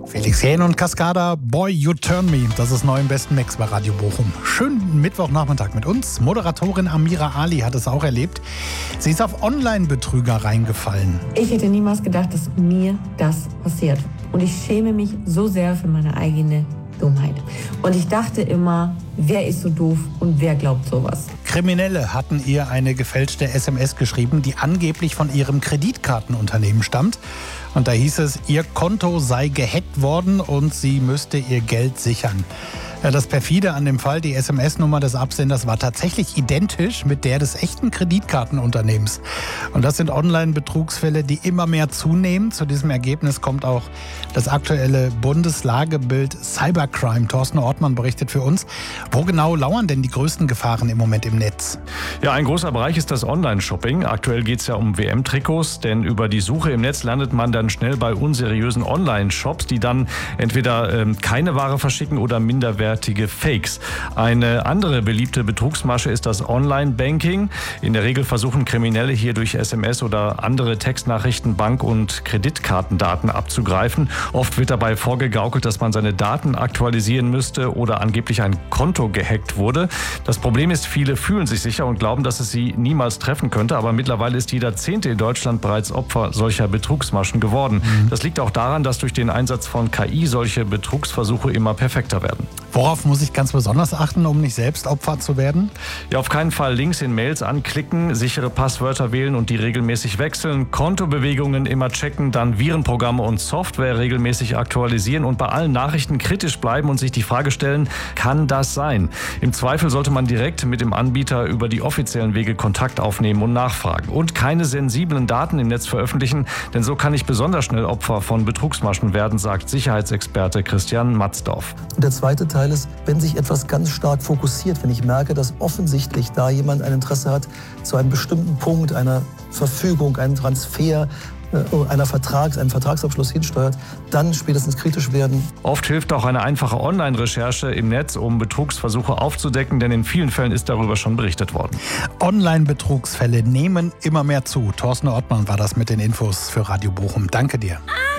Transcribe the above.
Felix Jähn und Cascada, Boy You Turn Me, das ist neu im besten Mix bei Radio Bochum. Schönen Mittwochnachmittag mit uns. Moderatorin Amira Ali hat es auch erlebt. Sie ist auf Online-Betrüger reingefallen. Ich hätte niemals gedacht, dass mir das passiert. Und ich schäme mich so sehr für meine eigene Dummheit. Und ich dachte immer, wer ist so doof und wer glaubt sowas? Kriminelle hatten ihr eine gefälschte SMS geschrieben, die angeblich von ihrem Kreditkartenunternehmen stammt. Und da hieß es, ihr Konto sei gehackt worden und sie müsste ihr Geld sichern. Das perfide an dem Fall, die SMS-Nummer des Absenders war tatsächlich identisch mit der des echten Kreditkartenunternehmens. Und das sind Online-Betrugsfälle, die immer mehr zunehmen. Zu diesem Ergebnis kommt auch das aktuelle Bundeslagebild Cybercrime. Thorsten Ortmann berichtet für uns. Wo genau lauern denn die größten Gefahren im Moment im Netz? Ja, ein großer Bereich ist das Online-Shopping. Aktuell geht es ja um WM-Trikots, denn über die Suche im Netz landet man dann schnell bei unseriösen Online-Shops, die dann entweder keine Ware verschicken oder minderwertige Fakes. Eine andere beliebte Betrugsmasche ist das Online-Banking. In der Regel versuchen Kriminelle hier durch SMS oder andere Textnachrichten Bank- und Kreditkartendaten abzugreifen. Oft wird dabei vorgegaukelt, dass man seine Daten aktualisieren müsste oder angeblich ein Konto gehackt wurde. Das Problem ist, viele fühlen sich sicher und glauben, dass es sie niemals treffen könnte. Aber mittlerweile ist jeder Zehnte in Deutschland bereits Opfer solcher Betrugsmaschen geworden. Das liegt auch daran, dass durch den Einsatz von KI solche Betrugsversuche immer perfekter werden. Worauf muss ich ganz besonders achten, um nicht selbst Opfer zu werden? Ja, auf keinen Fall Links in Mails anklicken, sichere Passwörter wählen und die regelmäßig wechseln, Kontobewegungen immer checken, dann Virenprogramme und Software regelmäßig aktualisieren und bei allen Nachrichten kritisch bleiben und sich die Frage stellen, kann das sein? Im Zweifel sollte man direkt mit dem Anbieter über die offiziellen Wege Kontakt aufnehmen und nachfragen. Und keine sensiblen Daten im Netz veröffentlichen, denn so kann ich besonders schnell Opfer von Betrugsmaschen werden, sagt Sicherheitsexperte Christian Matzdorf. Der zweite Teil ist, wenn sich etwas ganz stark fokussiert, wenn ich merke, dass offensichtlich da jemand ein Interesse hat, zu einem bestimmten Punkt, einer Verfügung, einem Transfer, einem Vertragsabschluss hinsteuert, dann spätestens kritisch werden. Oft hilft auch eine einfache Online-Recherche im Netz, um Betrugsversuche aufzudecken, denn in vielen Fällen ist darüber schon berichtet worden. Online-Betrugsfälle nehmen immer mehr zu. Thorsten Ortmann war das mit den Infos für Radio Bochum. Danke dir.